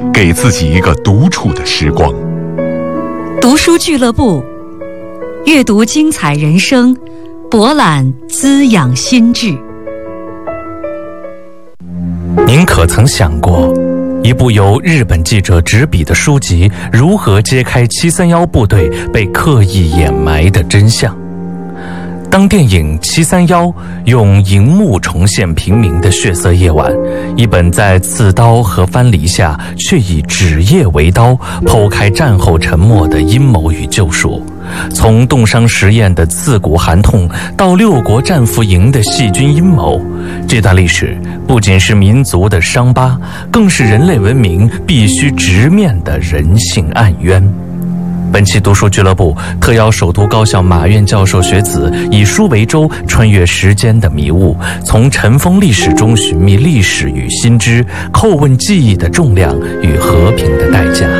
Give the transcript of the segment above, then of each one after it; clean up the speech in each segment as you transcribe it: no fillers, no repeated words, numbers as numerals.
给自己一个独处的时光。 读书俱乐部，阅读精彩人生，博览滋养心智。 您可曾想过，一部由日本记者执笔的书籍如何揭开731部队被刻意掩埋的真相？当电影《731》用荧幕重现平民的血色夜晚，一本在刺刀和藩篱下却以纸页为刀，剖开战后沉默的阴谋与救赎，从冻伤实验的刺骨寒痛到六国战俘营的细菌阴谋，这段历史不仅是民族的伤疤，更是人类文明必须直面的人性暗渊。本期读书俱乐部特邀首都高校马院教授学子，以书为舟，穿越时间的迷雾，从尘封历史中寻觅历史与新知，叩问记忆的重量与和平的代价。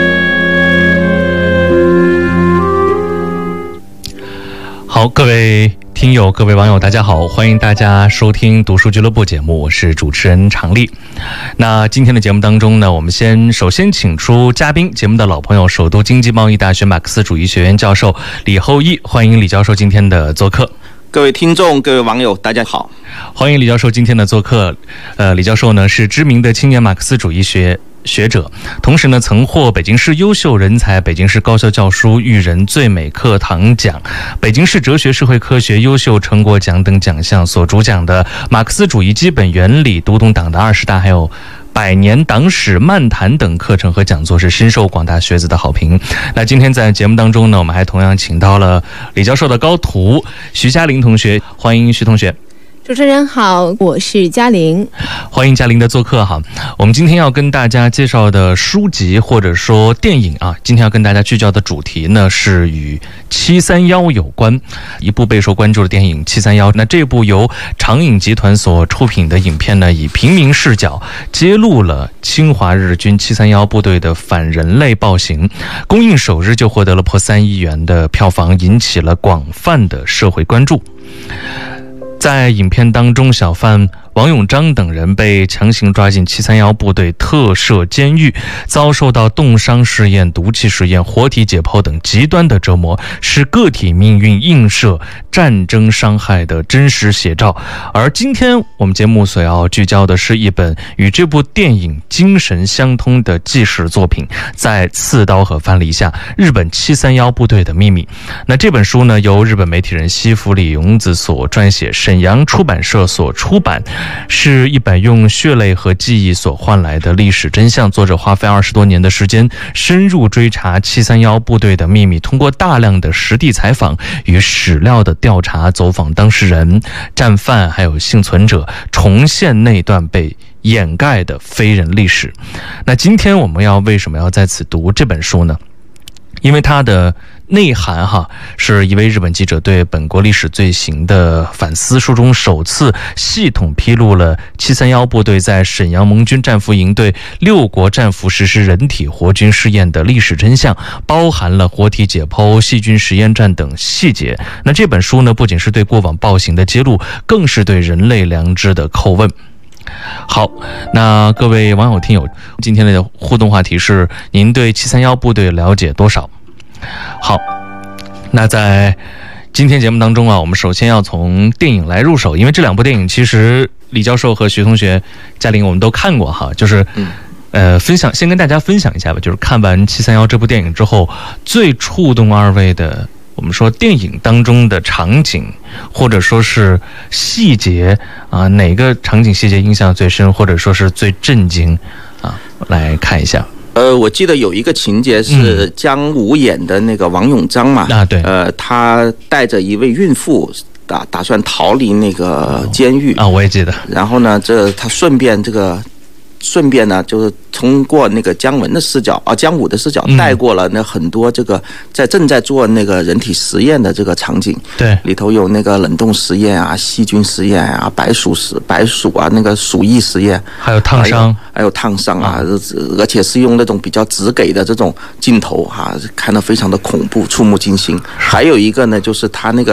好，各位听友，各位网友，大家好，欢迎大家收听读书俱乐部节目，我是主持人常丽。那今天的节目当中呢，我们首先请出嘉宾，节目的老朋友，首都经济贸易大学马克思主义学院教授李厚一，欢迎李教授今天的做客。 各位听众，各位网友，大家好， 欢迎李教授今天的做客。李教授呢是知名的青年马克思主义学者，同时呢曾获北京市优秀人才、北京市高校教书育人最美课堂奖、北京市哲学社会科学优秀成果奖等奖项，所主讲的马克思主义基本原理、读懂党的20大，还有100年党史漫谈等课程和讲座是深受广大学子的好评。那今天在节目当中呢，我们还同样请到了李教授的高徒徐嘉玲同学，欢迎徐同学。 主持人好，我是嘉玲， 欢迎嘉玲的做客哈。我们今天要跟大家介绍的书籍或者说电影啊，今天要跟大家聚焦的主题呢是与731有关，一部备受关注的电影731。那这部由长影集团所出品的影片呢，以平民视角揭露了侵华日军731部队的反人类暴行，公映首日就获得了破3亿元的票房，引起了广泛的社会关注。在影片当中，小贩王永章等人被强行抓进731部队特设监狱，遭受到冻伤实验、毒气实验、活体解剖等极端的折磨，是个体命运映射战争伤害的真实写照。而今天我们节目所要聚焦的是一本与这部电影精神相通的纪实作品，在刺刀和藩篱下，日本731部队的秘密。那这本书呢，由日本媒体人西府里勇子所撰写，沈阳出版社所出版，是一本用血泪和记忆所换来的历史真相。作者花费20多年的时间，深入追查731部队的秘密，通过大量的实地采访与史料的调查，走访当事人、战犯还有幸存者，重现那段被掩盖的非人历史。那今天我们为什么要在此读这本书呢？因为它的内涵是一位日本记者对本国历史罪行的反思，书中首次系统披露了731部队在沈阳盟军战俘营对六国战俘实施人体活菌试验的历史真相，包含了活体解剖、细菌实验站等细节。那这本书呢，不仅是对过往暴行的揭露，更是对人类良知的叩问。好，那各位网友听友，今天的互动话题是：您对731部队了解多少？好，那在今天节目当中啊，我们首先要从电影来入手，因为这两部电影其实李教授和徐同学、嘉玲我们都看过哈，就是先跟大家分享一下吧，就是看完731这部电影之后，最触动二位的，我们说电影当中的场景或者说是细节啊，哪个场景细节印象最深，或者说是最震惊啊？来看一下。 我记得有一个情节是姜武演的那个王永章嘛， 对， 他带着一位孕妇打算逃离那个监狱我也记得。 然后呢，他顺便呢，就是通过那个姜文的视角姜武的视角带过了那很多这个正在做那个人体实验的这个场景。 对， 里头有那个冷冻实验啊、细菌实验啊、白鼠啊那个鼠疫实验， 还有烫伤， 而且是用那种比较直给的这种镜头看得非常的恐怖，触目惊心。还有一个呢，就是他那个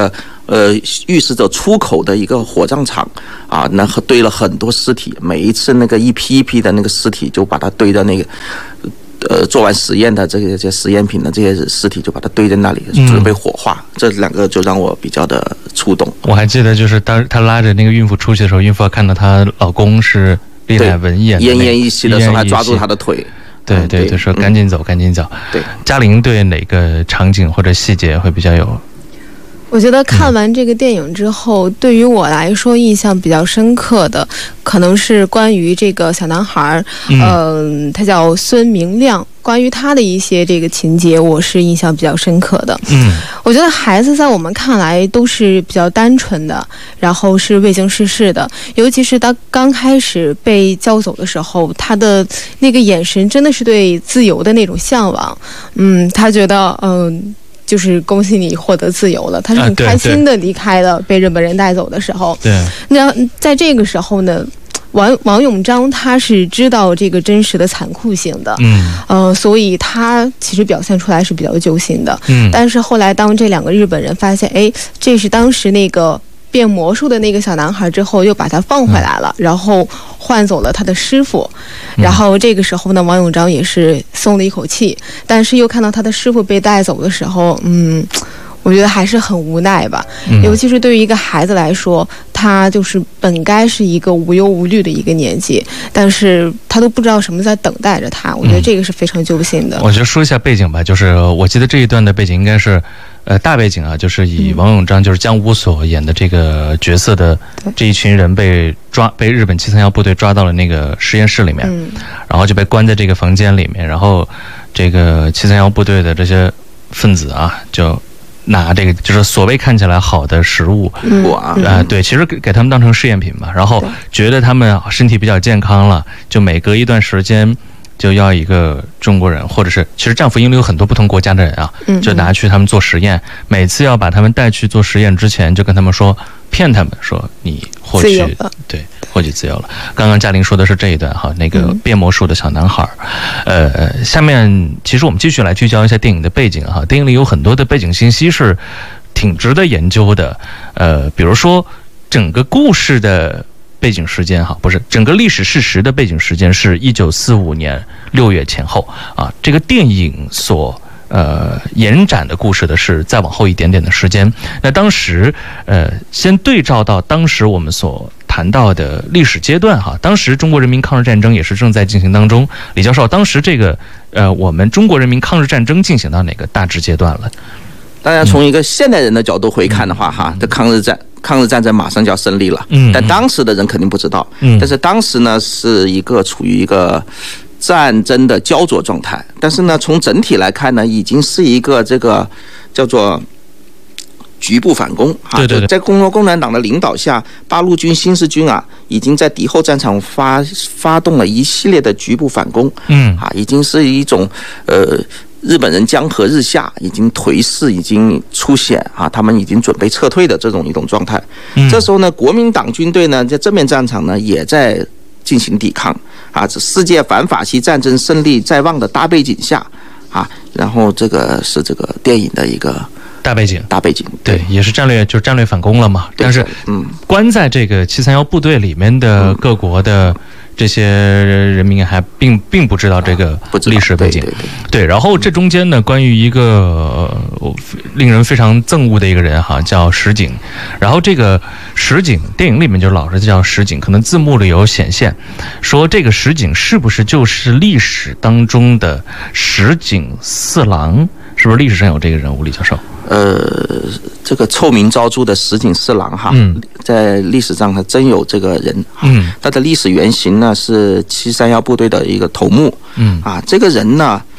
预示着出口的一个火葬场啊，那堆了很多尸体，每一次那个一批一批的那个尸体就把它堆到那个。做完实验的这些实验品的这些尸体就把它堆在那里，准备火化。这两个就让我比较的触动。 我还记得，就是当她拉着那个孕妇出去的时候，孕妇看到她老公是厉害文演奄奄一息的时候，还抓住她的腿。 对，就说赶紧走，赶紧走。 对， 嘉玲对哪个场景或者细节会比较有？ 我觉得看完这个电影之后，对于我来说印象比较深刻的，可能是关于这个小男孩，他叫孙明亮，关于他的一些这个情节，我是印象比较深刻的。我觉得孩子在我们看来都是比较单纯的，然后是未经世事的，尤其是他刚开始被交走的时候，他的那个眼神真的是对自由的那种向往。他觉得就是恭喜你获得自由了，他是很开心的离开了被日本人带走的时候。 对， 那在这个时候呢，王永章他是知道这个真实的残酷性的，所以他其实表现出来是比较揪心的。但是后来当这两个日本人发现，这是当时那个变魔术的那个小男孩之后，又把他放回来了，然后换走了他的师傅。然后这个时候呢，王永章也是松了一口气，但是又看到他的师傅被带走的时候，我觉得还是很无奈吧。尤其是对于一个孩子来说，他就是本该是一个无忧无虑的一个年纪，但是他都不知道什么在等待着他。我觉得这个是非常揪心的。 我觉得说一下背景吧，就是我记得这一段的背景应该是大背景啊，就是以王永章就是江武所演的这个角色的这一群人被日本731部队抓到了那个实验室里面，然后就被关在这个房间里面，然后这个731部队的这些分子啊，就拿这个就是所谓看起来好的食物，对，其实给他们当成试验品嘛，然后觉得他们身体比较健康了，就每隔一段时间就要一个中国人，或者是其实战俘营里有很多不同国家的人啊，就拿去他们做实验，每次要把他们带去做实验之前，就跟他们说，骗他们说你获取自由了。刚刚嘉玲说的是这一段哈，那个变魔术的小男孩。下面其实我们继续来聚焦一下电影的背景哈，电影里有很多的背景信息是挺值得研究的。比如说整个故事的背景时间哈，不是整个历史事实的背景时间是1945年6月前后啊。这个电影所延展的故事的是再往后一点点的时间。那当时先对照到当时我们所谈到的历史阶段哈，当时中国人民抗日战争也是正在进行当中。李教授，当时这个我们中国人民抗日战争进行到哪个大致阶段了？ 当然，从一个现代人的角度回看的话，这抗日战争马上就要胜利了，但当时的人肯定不知道。但是当时呢，是处于一个战争的焦灼状态。但是呢，从整体来看呢，已经是一个这个叫做局部反攻啊。对，在中国共产党的领导下，八路军新四军啊，已经在敌后战场发动了一系列的局部反攻。已经是一种日本人江河日下，已经颓势已经出现啊，他们已经准备撤退的一种状态。这时候呢，国民党军队呢，在正面战场呢，也在进行抵抗啊。世界反法西战争胜利在望的大背景下啊，然后这个是这个电影的一个大背景， 对，也是战略反攻了嘛。但是关在这个731部队里面的各国的这些人民还并不知道这个历史背景。对，然后这中间呢，关于一个令人非常憎恶的一个人哈，叫石井。然后这个石井电影里面就老是叫石井，可能字幕里有显现，说这个石井是不是就是历史当中的石井四郎？是不是历史上有这个人物，李教授？ 这个臭名昭著的石井四郎哈，在历史上还真有这个人。他的历史原型呢是731部队的一个头目。这个人呢